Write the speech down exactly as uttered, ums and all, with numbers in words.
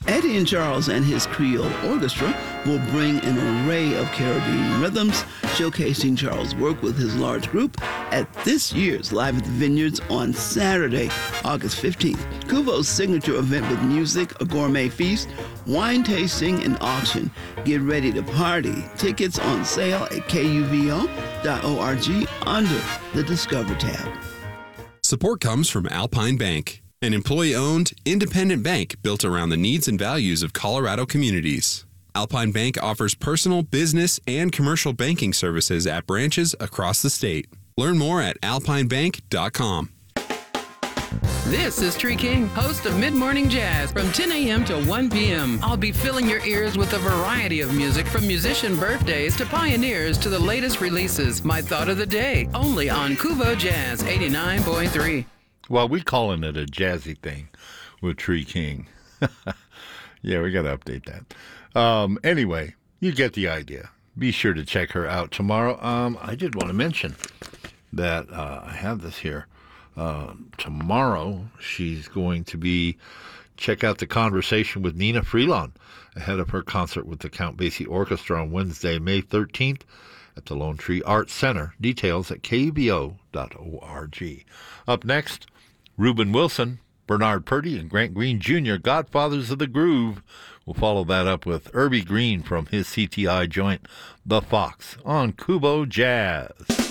Eddie and Charles and his Creole Orchestra will bring an array of Caribbean rhythms, showcasing Charles' work with his large group at this year's Live at the Vineyards on Saturday, August fifteenth. Kuvo's signature event with music, a gourmet feast, wine tasting, and auction. Get ready to party. Tickets on sale at K U V O dot org under the Discover tab. Support comes from Alpine Bank, an employee-owned, independent bank built around the needs and values of Colorado communities. Alpine Bank offers personal, business, and commercial banking services at branches across the state. Learn more at alpine bank dot com. This is Tree King, host of Mid-Morning Jazz from ten a.m. to one p.m. I'll be filling your ears with a variety of music from musician birthdays to pioneers to the latest releases. My thought of the day, only on Kuvo Jazz eighty-nine point three. Well, we calling it a jazzy thing with Tree King. Yeah, we got to update that. Um, anyway, you get the idea. Be sure to check her out tomorrow. Um, I did want to mention that uh, I have this here. Uh, tomorrow, she's going to be, check out the conversation with Nina Freelon ahead of her concert with the Count Basie Orchestra on Wednesday, May thirteenth at the Lone Tree Arts Center. Details at K U B O dot org. Up next, Reuben Wilson, Bernard Purdy, and Grant Green Junior, Godfathers of the Groove. We'll follow that up with Irby Green from his C T I joint, The Fox, on Kubo Jazz.